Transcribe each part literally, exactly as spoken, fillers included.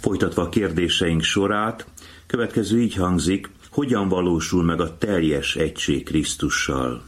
Folytatva a kérdéseink sorát, következő így hangzik, hogyan valósul meg a teljes egység Krisztussal?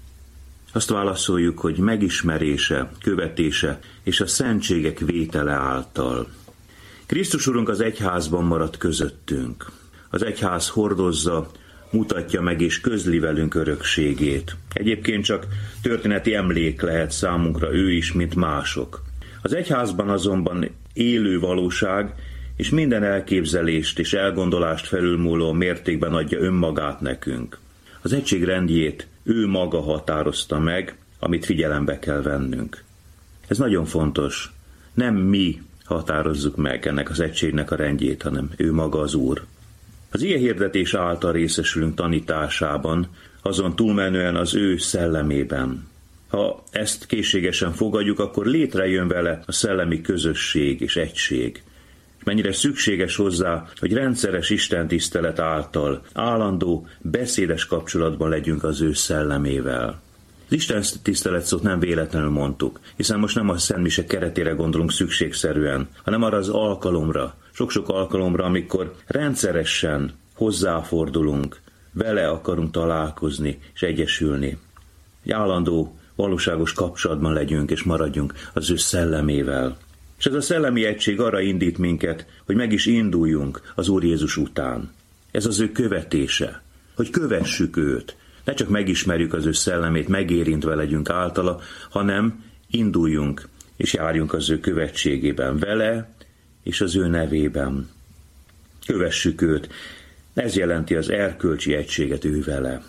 Azt válaszoljuk, hogy megismerése, követése és a szentségek vétele által. Krisztus Urunk az egyházban maradt közöttünk. Az egyház hordozza, mutatja meg és közli velünk örökségét. Egyébként csak történeti emlék lehet számunkra ő is, mint mások. Az egyházban azonban élő valóság, és minden elképzelést és elgondolást felülmúló mértékben adja önmagát nekünk. Az egység rendjét ő maga határozta meg, amit figyelembe kell vennünk. Ez nagyon fontos. Nem mi határozzuk meg ennek az egységnek a rendjét, hanem ő maga az Úr. Az ilyen hirdetés által részesülünk tanításában, azon túlmenően az ő szellemében. Ha ezt készségesen fogadjuk, akkor létrejön vele a szellemi közösség és egység. És mennyire szükséges hozzá, hogy rendszeres istentisztelet által állandó, beszédes kapcsolatban legyünk az ő szellemével. Az istentisztelet szót nem véletlenül mondtuk, hiszen most nem a szentmise keretére gondolunk szükségszerűen, hanem arra az alkalomra, sok-sok alkalomra, amikor rendszeresen hozzáfordulunk, vele akarunk találkozni és egyesülni. Egy állandó, valóságos kapcsolatban legyünk és maradjunk az ő szellemével. És ez a szellemi egység arra indít minket, hogy meg is induljunk az Úr Jézus után. Ez az ő követése, hogy kövessük őt. Ne csak megismerjük az ő szellemét, megérintve legyünk általa, hanem induljunk és járjunk az ő követségében vele és az ő nevében. Kövessük őt. Ez jelenti az erkölcsi egységet ő vele.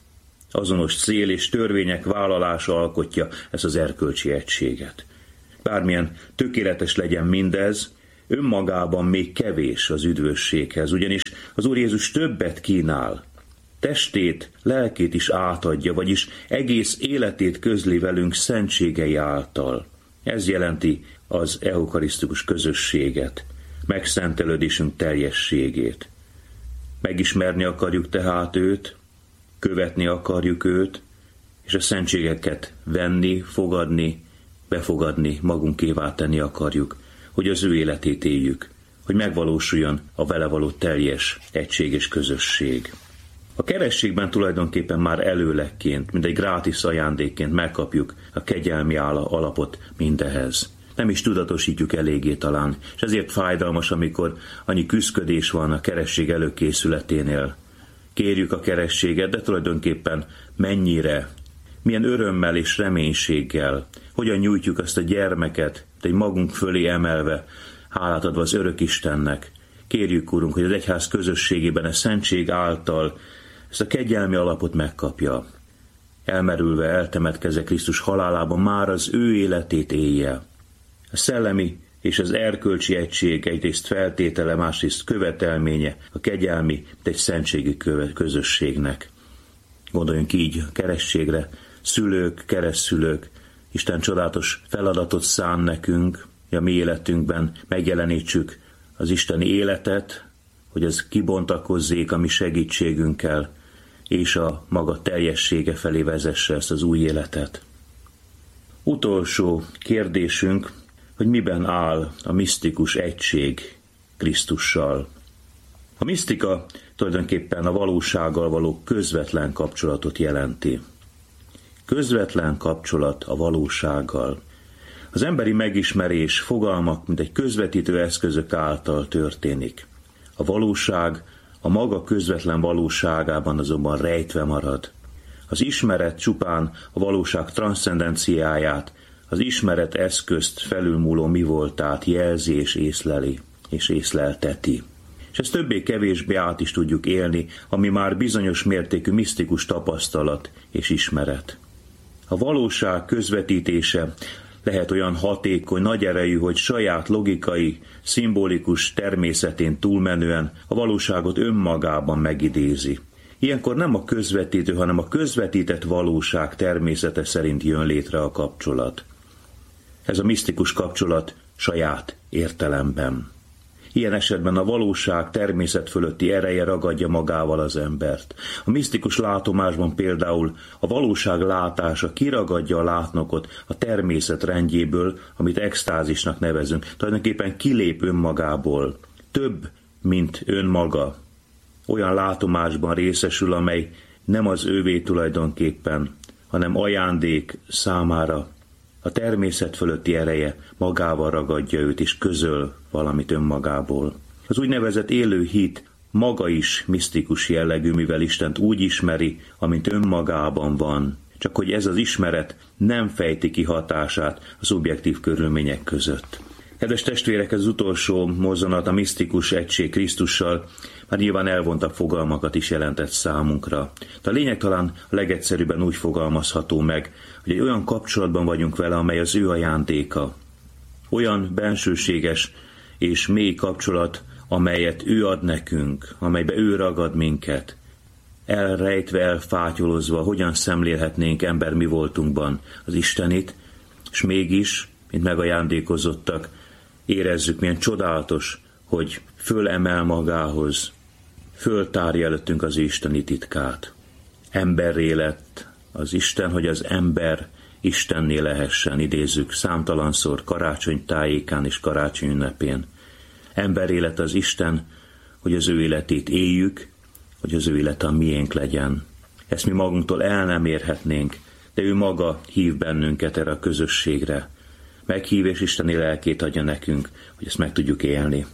Azonos cél és törvények vállalása alkotja ezt az erkölcsi egységet. Bármilyen tökéletes legyen mindez, önmagában még kevés az üdvösséghez, ugyanis az Úr Jézus többet kínál. Testét, lelkét is átadja, vagyis egész életét közli velünk szentségei által. Ez jelenti az eukarisztikus közösséget, megszentelődésünk teljességét. Megismerni akarjuk tehát őt, követni akarjuk őt, és a szentségeket venni, fogadni, befogadni, magunkévá tenni akarjuk, hogy az ő életét éljük, hogy megvalósuljon a vele való teljes egység és közösség. A kerességben tulajdonképpen már előlegként, mint egy grátis ajándékként megkapjuk a kegyelmi alapot mindehez. Nem is tudatosítjuk eléggé talán, és ezért fájdalmas, amikor annyi küszködés van a keresség előkészületénél. Kérjük a kerességet, de tulajdonképpen mennyire, milyen örömmel és reménységgel, hogyan nyújtjuk azt a gyermeket, egy magunk fölé emelve, hálát adva az örök Istennek. Kérjük, Urunk, hogy az egyház közösségében a szentség által ezt a kegyelmi alapot megkapja. Elmerülve, eltemetkezve Krisztus halálában már az ő életét élje. A szellemi és az erkölcsi egység egyrészt feltétele, másrészt követelménye a kegyelmi, mint egy szentségi közösségnek. Gondoljunk így a kerességre, szülők, keresztszülők, Isten csodálatos feladatot szán nekünk, hogy a mi életünkben megjelenítsük az isteni életet, hogy ez kibontakozzék a mi segítségünkkel, és a maga teljessége felé vezesse ezt az új életet. Utolsó kérdésünk, hogy miben áll a misztikus egység Krisztussal. A misztika tulajdonképpen a valósággal való közvetlen kapcsolatot jelenti. Közvetlen kapcsolat a valósággal. Az emberi megismerés fogalmak, mint egy közvetítő eszközök által történik. A valóság a maga közvetlen valóságában azonban rejtve marad. Az ismeret csupán a valóság transzcendenciáját, az ismeret eszközt felülmúló mi voltát jelzi és észleli, és észlelteti. És ezt többé-kevésbé át is tudjuk élni, ami már bizonyos mértékű misztikus tapasztalat és ismeret. A valóság közvetítése lehet olyan hatékony, nagy erejű, hogy saját logikai, szimbolikus természetén túlmenően a valóságot önmagában megidézi. Ilyenkor nem a közvetítő, hanem a közvetített valóság természete szerint jön létre a kapcsolat. Ez a misztikus kapcsolat saját értelemben. Ilyen esetben a valóság természet fölötti ereje ragadja magával az embert. A misztikus látomásban például a valóság látása kiragadja a látnokot a természet rendjéből, amit extázisnak nevezünk. Tulajdonképpen kilép önmagából, több, mint önmaga. Olyan látomásban részesül, amely nem az ővé tulajdonképpen, hanem ajándék számára. A természet fölötti ereje magával ragadja őt, és közöl valamit önmagából. Az úgynevezett élő hit maga is misztikus jellegű, mivel Istent úgy ismeri, amint önmagában van. Csak hogy ez az ismeret nem fejti ki hatását a szubjektív körülmények között. Kedves testvérek, ez az utolsó mozzanat, a misztikus egység Krisztussal már nyilván elvontabb fogalmakat is jelentett számunkra. De a lényeg talán a legegyszerűbben úgy fogalmazható meg, hogy egy olyan kapcsolatban vagyunk vele, amely az ő ajándéka. Olyan bensőséges és mély kapcsolat, amelyet ő ad nekünk, amelybe ő ragad minket. Elrejtve, elfátyolozva, hogyan szemlélhetnénk ember mi voltunkban az Istenit, és mégis, mint megajándékozottak, érezzük, milyen csodálatos, hogy fölemel magához, föltárja előttünk az isteni titkát. Emberré lett az Isten, hogy az ember Istenné lehessen, idézzük számtalanszor karácsony tájékán és karácsony ünnepén. Emberré lett az Isten, hogy az ő életét éljük, hogy az ő élete a miénk legyen. Ezt mi magunktól el nem érhetnénk, de ő maga hív bennünket erre a közösségre. Meghív és isteni lelkét adja nekünk, hogy ezt meg tudjuk élni.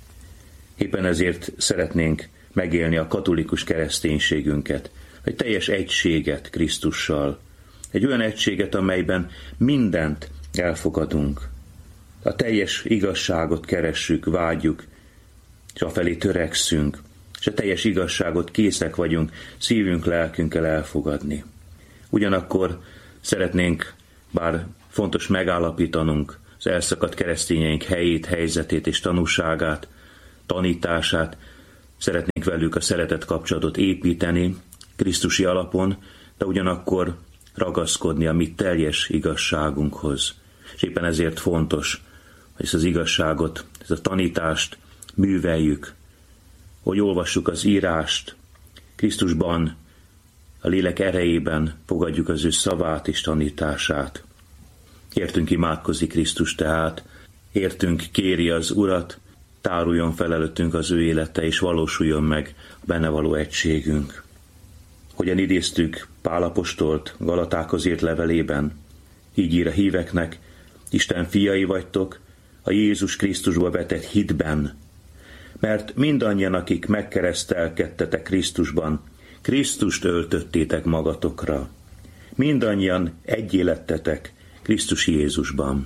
Éppen ezért szeretnénk megélni a katolikus kereszténységünket, egy teljes egységet Krisztussal, egy olyan egységet, amelyben mindent elfogadunk. A teljes igazságot keressük, vágyjuk, és afelé törekszünk, és a teljes igazságot készek vagyunk szívünk, lelkünkkel elfogadni. Ugyanakkor szeretnénk, bár fontos megállapítanunk az elszakadt keresztényeink helyét, helyzetét és tanúságát, tanítását, szeretnénk velük a szeretet kapcsolatot építeni krisztusi alapon, de ugyanakkor ragaszkodni a mi teljes igazságunkhoz. És éppen ezért fontos, hogy ezt az igazságot, ezt a tanítást műveljük, hogy olvassuk az írást, Krisztusban, a lélek erejében fogadjuk az ő szavát és tanítását. Értünk imádkozik Krisztus tehát, értünk kéri az Urat, táruljon fel előttünk az ő élete, és valósuljon meg a benne való egységünk. Hogyan idéztük Pál apostolt Galatákhoz írt levelében, így ír a híveknek, Isten fiai vagytok, a Jézus Krisztusba vetett hitben, mert mindannyian, akik megkeresztelkedtetek Krisztusban, Krisztust öltöttétek magatokra. Mindannyian egyé lettetek Krisztus Jézusban.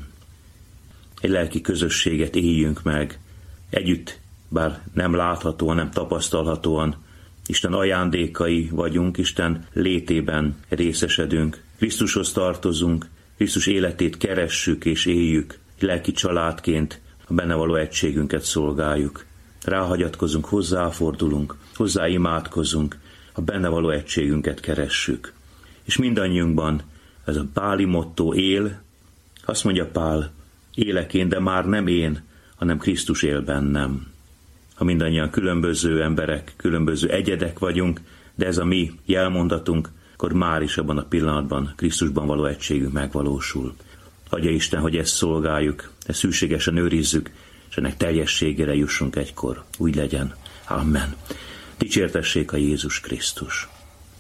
Egy lelki közösséget éljünk meg, együtt, bár nem láthatóan, nem tapasztalhatóan, Isten ajándékai vagyunk, Isten létében részesedünk, Krisztushoz tartozunk, Krisztus életét keressük és éljük, lelki családként a benne való egységünket szolgáljuk. Ráhagyatkozunk, hozzáfordulunk, hozzá imádkozunk, a benne való egységünket keressük. És mindannyiunkban ez a páli motto él, azt mondja Pál, élek én, de már nem én, hanem Krisztus él bennem. Ha mindannyian különböző emberek, különböző egyedek vagyunk, de ez a mi jelmondatunk, akkor már is abban a pillanatban Krisztusban való egységünk megvalósul. Adja Isten, hogy ezt szolgáljuk, ezt szükségesen őrizzük, és ennek teljességére jussunk egykor. Úgy legyen. Amen. Dicsértessék a Jézus Krisztus.